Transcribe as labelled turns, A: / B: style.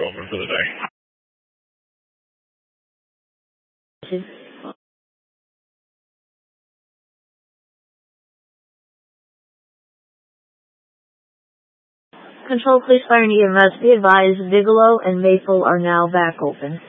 A: open for the day.
B: Control, police, fire, and EMS. Be advised, Bigelow and Maple are now back open.